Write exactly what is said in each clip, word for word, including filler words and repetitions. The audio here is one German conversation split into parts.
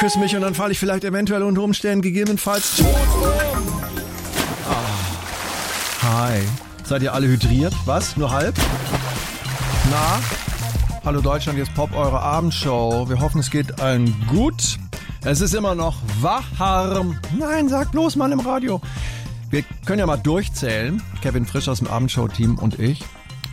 küss mich und dann falle ich vielleicht eventuell unter Umständen gegebenenfalls tot um. Ah. Hi. Seid ihr alle hydriert? Was? Nur halb? Na? Hallo Deutschland, jetzt Pop, eure Abendshow. Wir hoffen, es geht allen gut. Es ist immer noch warm. Nein, sag bloß mal im Radio. Wir können ja mal durchzählen. Kevin Frisch aus dem Abendshow-Team und ich.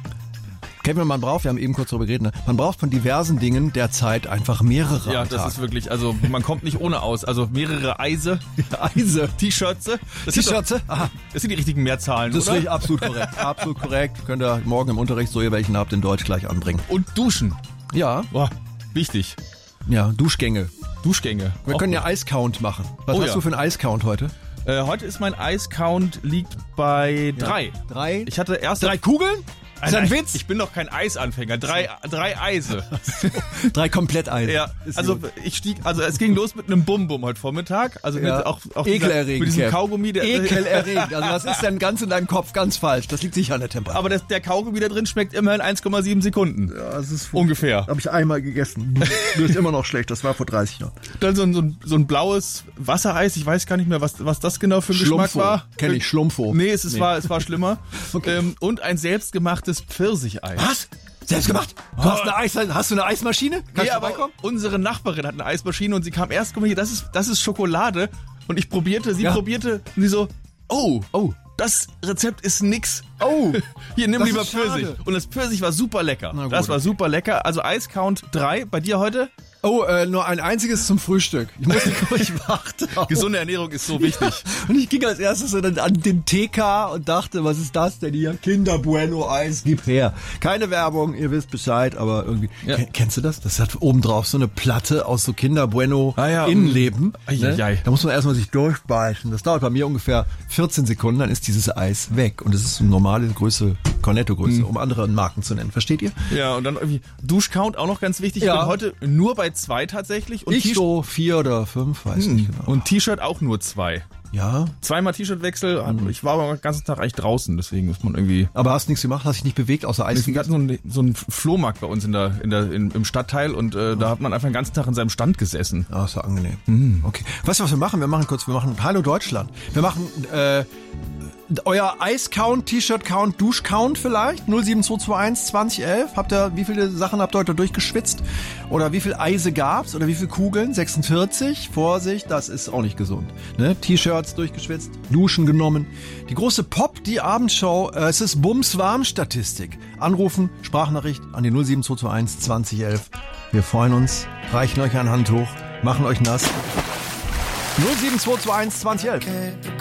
Kevin, man braucht, wir haben eben kurz darüber geredet, ne? Man braucht von diversen Dingen derzeit einfach mehrere. Ja, das ist wirklich, also man kommt nicht ohne aus. Also mehrere Eise, Eise, T-Shirts. T-Shirts? Aha. Das sind die richtigen Mehrzahlen, Das oder? ist absolut korrekt. Absolut korrekt. Könnt ihr morgen im Unterricht, so ihr welchen habt, in Deutsch gleich anbringen. Und duschen. Ja. Boah, wichtig. Ja, Duschgänge. Duschgänge. Wir Auch können gut. ja Eiscount machen. Was Oh hast ja. du für einen Eiscount heute? Äh, heute ist mein Eiscount liegt bei drei. Drei? Ich hatte erst Drei Kugeln? Ist Nein, ein nein, Witz? Ich bin doch kein Eisanfänger. Drei, drei Eise. Drei Kompletteise. Ja, Ist also gut. ich stieg, also es ging los mit einem Bum-Bum heute Vormittag. Also Ja. mit auch, auch Ekelerregend, dieser, mit diesem Kev. Kaugummi. Der, Ekelerregend. Also was ist denn ganz in deinem Kopf ganz falsch? Das liegt sicher an der Temperatur. Aber das, der Kaugummi da drin schmeckt immerhin eins Komma sieben Sekunden. Ja, das ist Ungefähr. Habe ich einmal gegessen. Du bist immer noch schlecht. Das war vor dreißig Jahren. Dann so ein, so ein, so ein blaues Wassereis. Ich weiß gar nicht mehr, was, was das genau für ein Geschmack Schlumpfo. war. Kenn ich, Schlumpfo. Nee, es, ist, Nee. War, es war schlimmer. Okay. ähm, und ein selbstgemachtes Pfirsicheis. Was? Selbst gemacht? Du hast eine Eis, hast du eine Eismaschine? Kannst Nee, du aber vorbeikommen? unsere Nachbarin hat eine Eismaschine und sie kam erst, guck mal hier, das ist, das ist Schokolade. Und ich probierte, sie Ja. probierte und sie so, oh, Oh. das Rezept ist nix. Oh. Hier, nimm Das lieber ist schade. Pfirsich. Und das Pfirsich war super lecker. Na gut, das war okay. super lecker. Also Eiscount drei. Bei dir heute? Oh, äh, nur ein einziges zum Frühstück. Ich muss nicht kurz warten. Gesunde Ernährung ist so wichtig. Und ich ging als erstes so dann an den T K und dachte, was ist das denn hier? Kinder Bueno Eis, gib her. Keine Werbung, ihr wisst Bescheid, aber irgendwie. Ja. Ken- Kennst du das? Das hat obendrauf so eine Platte aus so Kinder Bueno Ah ja, Innenleben. Ei, ne? ei, ei. Da muss man erstmal sich durchbeißen. Das dauert bei mir ungefähr vierzehn Sekunden, dann ist dieses Eis weg. Und es ist eine normale Größe, Cornetto-Größe, um andere Marken zu nennen. Versteht ihr? Ja, und dann irgendwie Duschcount auch noch ganz wichtig. Ja. Ich bin heute nur bei zwei tatsächlich. Und Ich T-Shirt- so vier oder fünf, weiß nicht genau. Und T-Shirt auch nur zwei. Ja, Zweimal T-Shirt-Wechsel. Ich war aber den ganzen Tag eigentlich draußen, deswegen ist man irgendwie... aber hast nichts gemacht, hast dich nicht bewegt, außer Eis Wir hatten so einen, so einen Flohmarkt bei uns in der, in der, in, im Stadtteil und äh, da hat man einfach den ganzen Tag in seinem Stand gesessen. Ah, ist ja angenehm. Okay. Weißt du, was wir machen? Wir machen kurz, wir machen Hallo Deutschland. Wir machen äh, euer Eis-Count, T-Shirt-Count, Dusch-Count vielleicht. null sieben zwei zwei eins zwanzig elf. Habt ihr, wie viele Sachen habt ihr heute durchgeschwitzt? Oder wie viel Eise gab's? Oder wie viele Kugeln? sechsundvierzig? Vorsicht, das ist auch nicht gesund. Ne? T-Shirts durchgeschwitzt, Duschen genommen. Die große Pop, die Abendshow, äh, es ist Bums-Warm-Statistik. Anrufen, Sprachnachricht an die null sieben zwei zwei eins zwanzig elf. Wir freuen uns, reichen euch eine Hand hoch, machen euch nass. null sieben zwei zwei eins zwanzig elf.